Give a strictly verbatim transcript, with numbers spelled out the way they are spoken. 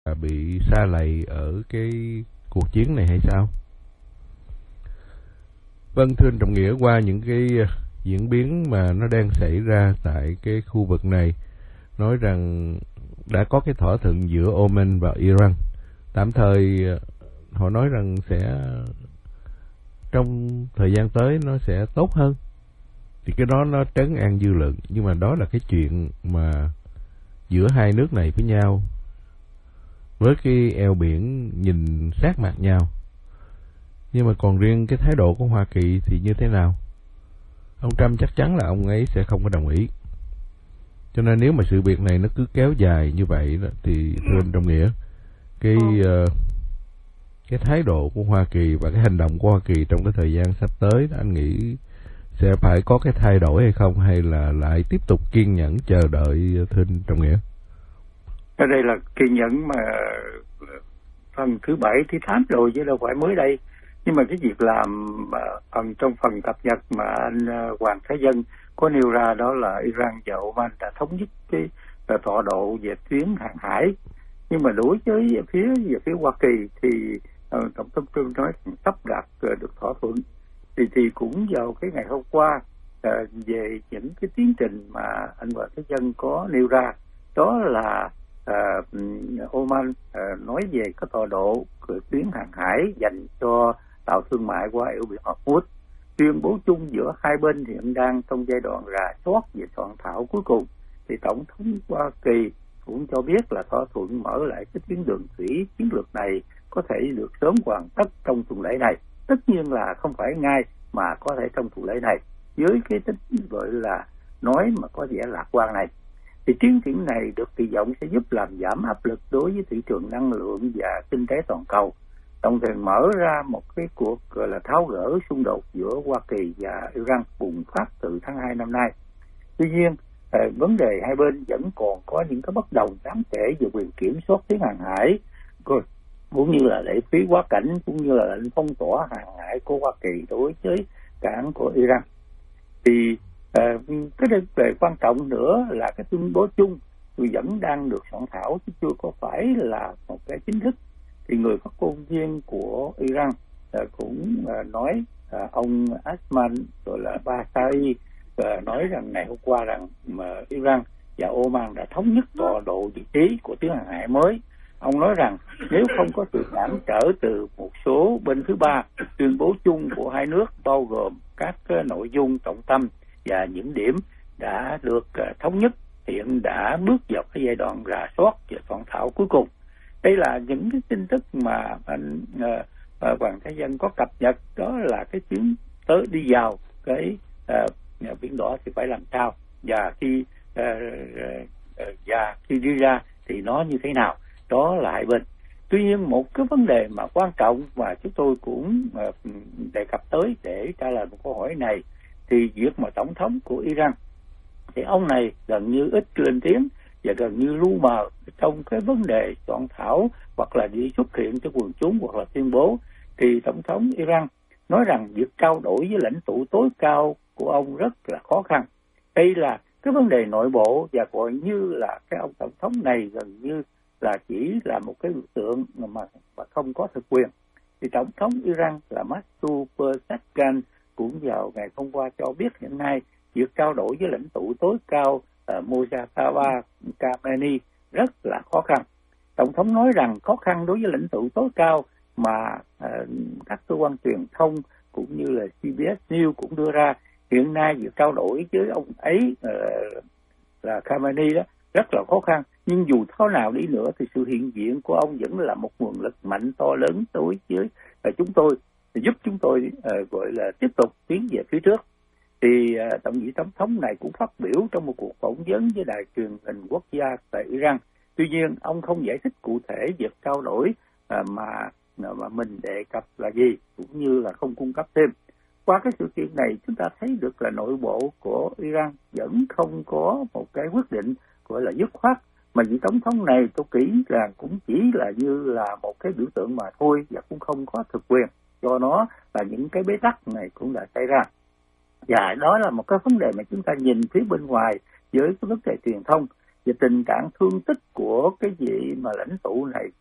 bị sa lầy ở cái cuộc chiến này hay sao? Vâng, thưa anh Trọng Nghĩa, qua những cái diễn biến mà nó đang xảy ra tại cái khu vực này, nói rằng đã có cái thỏa thuận giữa Oman và Iran. Tạm thời họ nói rằng sẽ trong thời gian tới nó sẽ tốt hơn. Thì cái đó nó trấn an dư luận, nhưng mà đó là cái chuyện mà giữa hai nước này với nhau, với cái eo biển nhìn sát mặt nhau. Nhưng mà còn riêng cái thái độ của Hoa Kỳ thì như thế nào? Ông Trump chắc chắn là ông ấy sẽ không có đồng ý. Cho nên nếu mà sự việc này nó cứ kéo dài như vậy đó, thì thưa anh Trọng Nghĩa, cái uh, cái thái độ của Hoa Kỳ và cái hành động của Hoa Kỳ trong cái thời gian sắp tới đó, anh nghĩ sẽ phải có cái thay đổi hay không, hay là lại tiếp tục kiên nhẫn chờ đợi, thưa anh Trọng Nghĩa? Ở đây là kiên nhẫn mà phần thứ bảy, thứ tám rồi chứ đâu phải mới đây. Nhưng mà cái việc làm phần trong phần cập nhật mà anh Hoàng Thái Dân có nêu ra đó là Iran và Oman đã thống nhất cái tọa độ về tuyến hàng hải. Nhưng mà đối với phía về phía Hoa Kỳ thì uh, Tổng thống Trump nói sắp đạt uh, được thỏa thuận. Thì thì cũng vào cái ngày hôm qua uh, về những cái tiến trình mà anh Hoàng Thái Dân có nêu ra, đó là uh, Oman uh, nói về cái tọa độ tuyến hàng hải dành cho tàu thương mại qua eo biển Hormuz. Tuyên bố chung giữa hai bên hiện đang trong giai đoạn rà soát về soạn thảo cuối cùng. Thì Tổng thống Hoa Kỳ cũng cho biết là thỏa thuận mở lại cái tuyến đường thủy chiến lược này có thể được sớm hoàn tất trong tuần lễ này. Tất nhiên là không phải ngay mà có thể trong tuần lễ này, với cái tính gọi là nói mà có vẻ lạc quan này. Thì tiến triển này được kỳ vọng sẽ giúp làm giảm áp lực đối với thị trường năng lượng và kinh tế toàn cầu, đồng thời mở ra một cái cuộc gọi là tháo gỡ xung đột giữa Hoa Kỳ và Iran bùng phát từ tháng hai năm nay. Tuy nhiên, eh, vấn đề hai bên vẫn còn có những cái bất đồng đáng kể về quyền kiểm soát tuyến hàng hải, cũng như là lệ phí quá cảnh, cũng như là lệnh phong tỏa hàng hải của Hoa Kỳ đối với cảng của Iran. Thì eh, cái đề quan trọng nữa là cái tuyên bố chung vẫn đang được soạn thảo chứ chưa có phải là một cái chính thức. Thì người phát ngôn viên của Iran uh, cũng uh, nói uh, ông Asman rồi là Basai uh, nói rằng ngày hôm qua rằng mà Iran và Oman đã thống nhất tọa độ vị trí của tuyến hàng hải mới. Ông nói rằng nếu không có sự cản trở từ một số bên thứ ba, tuyên bố chung của hai nước bao gồm các uh, nội dung trọng tâm và những điểm đã được uh, thống nhất, hiện đã bước vào cái giai đoạn rà soát và soạn thảo cuối cùng. Đây là những cái tin tức mà anh uh, uh, Hoàng Thái Dân có cập nhật, đó là cái chuyến tới đi vào cái uh, biển đỏ thì phải làm sao, và khi uh, uh, và khi đi ra thì nó như thế nào, đó là hai bên. Tuy nhiên một cái vấn đề mà quan trọng mà chúng tôi cũng uh, đề cập tới để trả lời một câu hỏi này, thì việc mà tổng thống của Iran thì ông này gần như ít lên tiếng và gần như lu mờ trong cái vấn đề soạn thảo hoặc là đi xuất hiện cho quần chúng hoặc là tuyên bố. Thì Tổng thống Iran nói rằng việc trao đổi với lãnh tụ tối cao của ông rất là khó khăn. Đây là cái vấn đề nội bộ và gọi như là cái ông Tổng thống này gần như là chỉ là một cái biểu tượng mà, mà không có thực quyền. Thì Tổng thống Iran là Masoud Pezeshkian cũng vào ngày hôm qua cho biết hiện nay việc trao đổi với lãnh tụ tối cao uh, Mojtaba Khamenei rất là khó khăn. Tổng thống nói rằng khó khăn đối với lãnh tụ tối cao mà uh, các cơ quan truyền thông cũng như là xê bê ét News cũng đưa ra, hiện nay việc trao đổi với ông ấy uh, là Khamenei đó rất là khó khăn. Nhưng dù thế nào đi nữa thì sự hiện diện của ông vẫn là một nguồn lực mạnh to lớn đối với uh, chúng tôi, giúp chúng tôi uh, gọi là tiếp tục tiến về phía trước. Thì uh, Tổng thống tổng thống này cũng phát biểu trong một cuộc phỏng vấn với đài truyền hình quốc gia tại Iran. Tuy nhiên ông không giải thích cụ thể việc trao đổi uh, mà mà mình đề cập là gì, cũng như là không cung cấp thêm. Qua cái sự kiện này chúng ta thấy được là nội bộ của Iran vẫn không có một cái quyết định gọi là dứt khoát, mà vị tổng thống này tôi nghĩ là cũng chỉ là như là một cái biểu tượng mà thôi, và cũng không có thực quyền. Do nó là những cái bế tắc này cũng đã xảy ra. Và đó là một cái vấn đề mà chúng ta nhìn phía bên ngoài với cái vấn đề truyền thông. và tình cảm thương tích của cái vị mà lãnh tụ này